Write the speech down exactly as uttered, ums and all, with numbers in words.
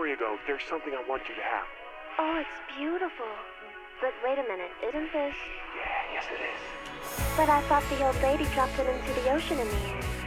before you go, there's something I want you to have. Oh, it's beautiful. But wait a minute, isn't this... Yeah, yes it is. But I thought the old lady dropped it into the ocean in the end.